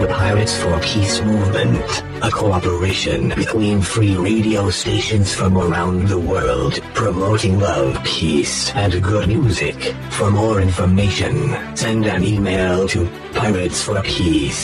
the Pirates for Peace movement, a cooperation between free radio stations from around the world, promoting love, peace, and good music. For more information, send an email to piratesforpeace